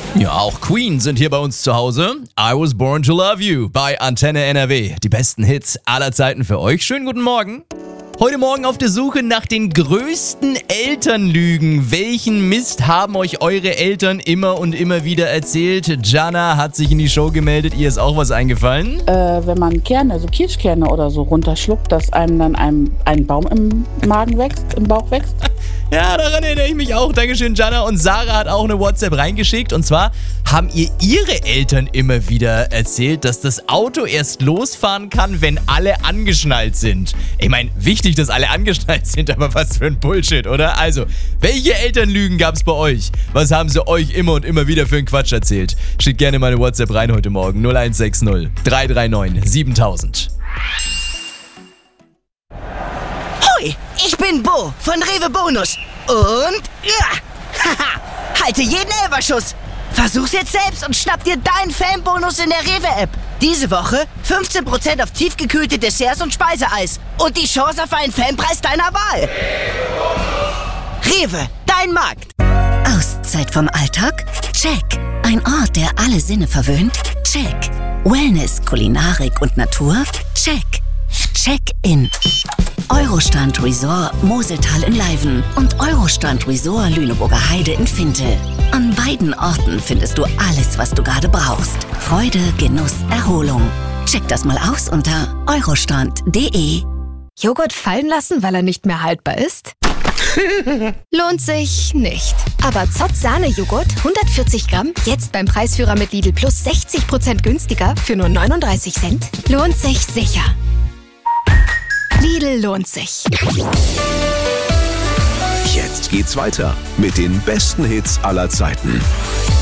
Ja, auch Queen sind hier bei uns zu Hause. I Was Born to Love You bei Antenne NRW. Die besten Hits aller Zeiten für euch. Schönen guten Morgen. Heute Morgen auf der Suche nach den größten Elternlügen. Welchen Mist haben euch eure Eltern immer und immer wieder erzählt? Jana hat sich in die Show gemeldet. Ihr ist auch was eingefallen? Wenn man Kerne, also Kirschkerne oder so runterschluckt, dass einem dann ein Baum im Magen wächst, im Bauch wächst. Ja, daran erinnere ich mich auch. Dankeschön, Jana. Und Sarah hat auch eine WhatsApp reingeschickt. Und zwar haben ihr ihre Eltern immer wieder erzählt, dass das Auto erst losfahren kann, wenn alle angeschnallt sind. Ich meine, wichtig, dass alle angeschnallt sind, aber was für ein Bullshit, oder? Also, welche Elternlügen gab es bei euch? Was haben sie euch immer und immer wieder für einen Quatsch erzählt? Schickt gerne mal eine WhatsApp rein heute Morgen. 0160 339 7000. Hoi, ich bin Bo von Rewe Bonus. Und halte jeden Elferschuss. Versuch's jetzt selbst und schnapp dir deinen Fanbonus in der Rewe-App. Diese Woche 15% auf tiefgekühlte Desserts und Speiseeis. Und die Chance auf einen Fanpreis deiner Wahl. Rewe, dein Markt. Auszeit vom Alltag? Check. Ein Ort, der alle Sinne verwöhnt? Check. Wellness, Kulinarik und Natur? Check. Check-in. Eurostrand Resort Moseltal in Leiven und Eurostrand Resort Lüneburger Heide in Finte. An beiden Orten findest du alles, was du gerade brauchst. Freude, Genuss, Erholung. Check das mal aus unter eurostrand.de. Joghurt fallen lassen, weil er nicht mehr haltbar ist? Lohnt sich nicht. Aber Zott Sahne-Joghurt, 140 Gramm, jetzt beim Preisführer mit Lidl Plus 60% günstiger für nur 39 Cent? Lohnt sich sicher. Lidl lohnt sich. Jetzt geht's weiter mit den besten Hits aller Zeiten.